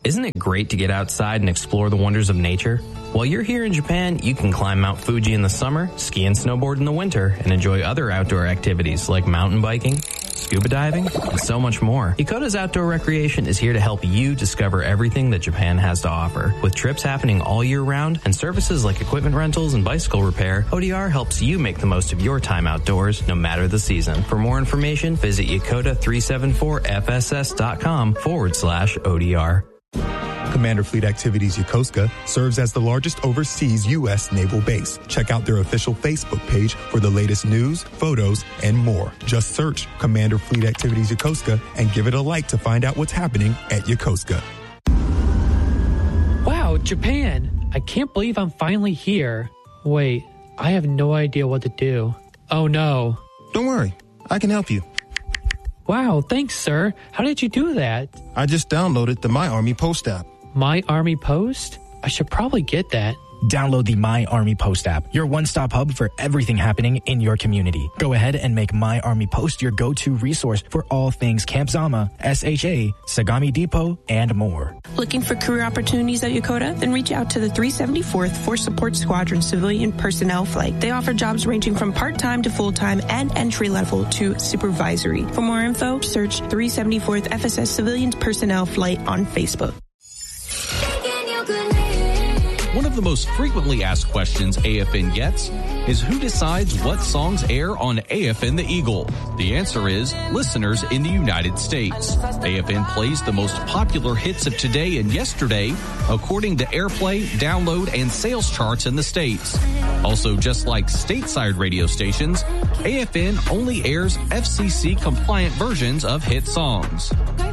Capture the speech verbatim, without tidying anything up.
Isn't it great to get outside and explore the wonders of nature? While you're here in Japan, you can climb Mount Fuji in the summer, ski and snowboard in the winter, and enjoy other outdoor activities like mountain biking, scuba diving, and so much more. Yakota's Outdoor Recreation is here to help you discover everything that Japan has to offer. With trips happening all year round and services like equipment rentals and bicycle repair, O D R helps you make the most of your time outdoors, no matter the season. For more information, visit Yakota three seventy-four F S S dot com forward slash O D R. Commander Fleet Activities Yokosuka serves as the largest overseas U S naval base. Check out their official Facebook page for the latest news, photos, and more. Just search Commander Fleet Activities Yokosuka and give it a like to find out what's happening at Yokosuka. Wow, Japan! I can't believe I'm finally here. Wait, I have no idea what to do. Oh no. Don't worry, I can help you. Wow, thanks, sir. How did you do that? I just downloaded the My Army Post app. My Army Post? I should probably get that. Download the My Army Post app, your one-stop hub for everything happening in your community. Go ahead and make My Army Post your go-to resource for all things Camp Zama, S H A, Sagami Depot, and more. Looking for career opportunities at Yokota? Then reach out to the three seventy-fourth Force Support Squadron Civilian Personnel Flight. They offer jobs ranging from part-time to full-time and entry-level to supervisory. For more info, search three seventy-fourth F S S Civilian Personnel Flight on Facebook. One of the most frequently asked questions A F N gets is who decides what songs air on A F N The Eagle? The answer is listeners in the United States. A F N plays the most popular hits of today and yesterday according to airplay, download, and sales charts in the States. Also, just like stateside radio stations, A F N only airs F C C-compliant versions of hit songs.